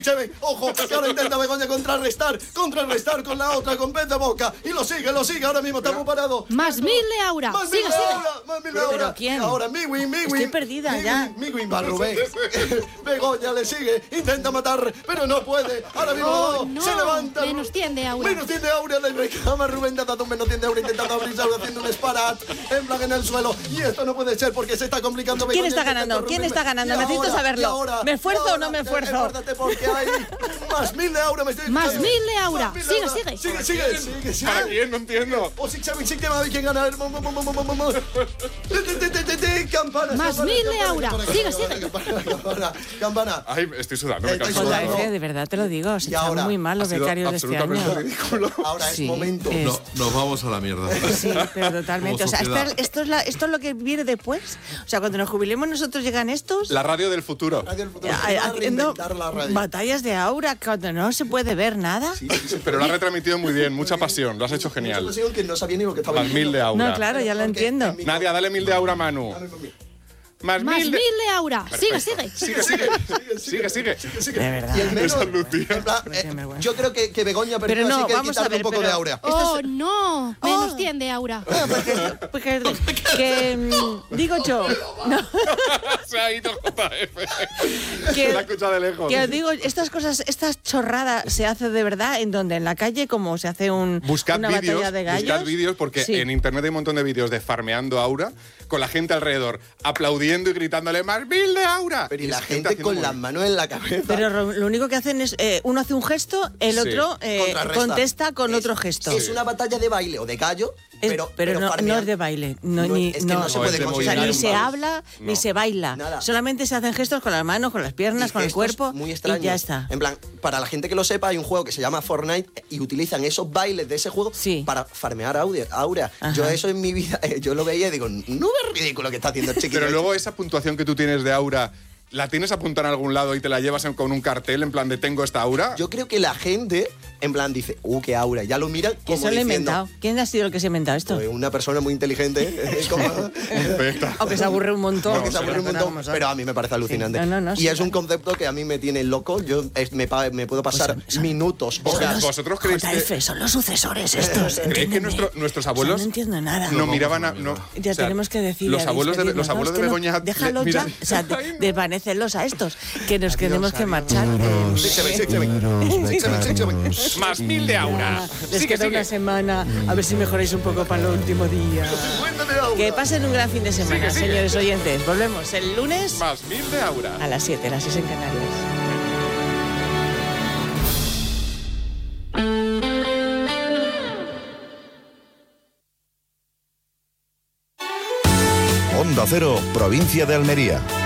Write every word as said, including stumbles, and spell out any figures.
Escúchame, ojo, que ahora intenta Begoña contrarrestar, contrarrestar con la otra, con pez de boca. Y lo sigue, lo sigue, ahora mismo estamos parados. Más mil de Aura. Más Sigue, mil de sigue. Aura, más mil de ¿Pero Aura. quién? Y ahora Miwin, Miwin. Estoy perdida Miwin, ya. Miwin va Rubén. Begoña le sigue, intenta matar, pero no puede. Ahora mismo Oh, no. se levanta. Menos cien de Aura. Menos cien de Aura, le reclama Rubén, te ha dado un menos cien de Aura intentando abrirse, haciendo un disparat en plan en el suelo. Y esto no puede ser porque se está complicando. ¿Quién Begoña está intenta ganando? Rubén. ¿Quién está ganando? Y Necesito ahora, saberlo. y ahora, ¿Me esfuerzo y ahora, o no me esfuerzo? Acuérdate porque hay más mil de Aura. Me estoy Más mil de Aura. Más mil de Sigue, Aura. sigue. Sigue, sigue, sigue, sigue. ¿Para quién? No entiendo. O si saben, sí que va a ver quién gana. Campana. Más campana, mil de campana, Aura. campana, Sigue, campana, sigue. Campana, campana, campana. Ay, estoy sudando, me Estoy canso. Hola, sudando. F, de verdad te lo digo. Se Y están ahora, muy mal los Ha sido becarios de este absolutamente año. ridículo. Ahora Sí, es momento. es- No, nos vamos a la mierda. Sí, pero totalmente. O sea, Como esto, sociedad. esto es la- esto es lo que viene después. O sea, cuando nos jubilemos nosotros llegan estos La radio del futuro. Radio del futuro. eh, Se va a haciendo reinventar la radio. batallas de aura cuando no se puede ver nada. Sí, sí, sí. Pero lo has retransmitido muy bien, mucha pasión, lo has hecho Mucha genial. pasión que no sabía ni lo que estaba Más mil de Aura. No, claro, ya lo Porque entiendo. en mi- Nadia, dale mil de Aura a Manu. Más Más mil mil de... de Aura. Sigue, sigue. Sigue, sigue, sigue, sigue. Sí, que- De verdad. Y el menos, Esa Lucía. en plan, Pero qué eh, vergüenza. yo creo que, que Begoña perdió, Pero no, así que vamos a quitarle ver, un poco pero- de Aura. Oh, no. Menos cien de Aura. Porque, que mm, digo yo, no, Se ha ido J F. que, La ha escuchado de lejos. que os digo, estas cosas, estas chorradas se hace de verdad en donde, en la calle, como se hace un, Buscad una vídeos, batalla de gallos. buscad vídeos porque Sí. en internet hay un montón de vídeos de farmeando Aura con la gente alrededor aplaudiendo y gritándole más mil de Aura. Pero y Y la esa gente haciendo con muy- las manos en la cabeza. Pero ro- lo único que hacen es, eh, uno hace un gesto, el Sí. otro eh, Contrarresta. contesta con Es- otro gesto. Es una batalla de baile o de gallo, Es- pero, pero no, farmean. no es de baile, no, No, ni, es que no se puede o sea, considerar ni un se baile. habla No. ni se baila, Nada. solamente se hacen gestos con las manos, con las Y piernas, con el gestos cuerpo muy y extraños. ya está. En plan, para la gente que lo sepa, hay un juego que se llama Fortnite y utilizan esos bailes de ese juego Sí. para farmear Aura. Aura. Ajá. Yo eso en mi vida, eh, yo lo veía y digo, no es ridículo que está haciendo el chiquillo. Pero luego esa puntuación que tú tienes de Aura, ¿la tienes apuntada en algún lado y te la llevas en- con un cartel en plan de tengo esta Aura? Yo creo que la gente, en plan, dice, uh, qué Aura. Ya lo miran como Eso lo he diciendo, inventado. ¿Quién ha sido el que se ha inventado esto? pues, una persona muy inteligente. eh, como- Perfecta. Aunque se aburre un montón. Porque se aburre un Pero montón, vamos a- pero a mí me parece alucinante. No, no, no, y sí, es un claro. concepto que a mí me tiene loco. Yo es- me, pa- me puedo pasar Pues son- son- minutos, Son horas. los- ¿Vosotros creéis J F, que- son los sucesores estos. ¿Creéis que entiéndeme. nuestro- nuestros O sea, abuelos no entiendo nada. no miraban a... No, Ya o sea, tenemos que decir. Los abuelos de, los abuelos de Begoña... Déjalo le- ya. mira- O sea, de- Ay, no. desvanécelos a estos. Que nos tenemos que adiós. marchar. Sí, se ve, sí, se ve. Sí, se ve, sí, se ve. Más mil de Aura. Les Sigue, queda una sigue. semana. A ver si mejoráis un poco para el último día. Cuéntame, Aura. Que pasen un gran fin de semana, Sigue, sigue. señores oyentes. Volvemos el lunes Más mil de Aura. a las siete, las seis en Canarias. Onda Cero, provincia de Almería.